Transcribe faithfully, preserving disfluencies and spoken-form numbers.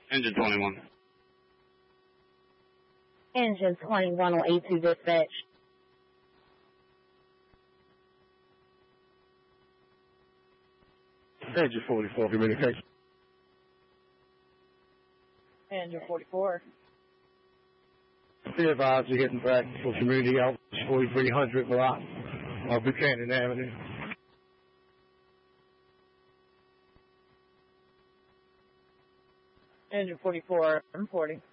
Engine twenty-one. Engine twenty-one on A two dispatch. Engine forty-four, communication. Engine forty-four. Be advised you're getting back for community out forty-three hundred block of Buchanan Avenue. Engine forty-four, I'm forty.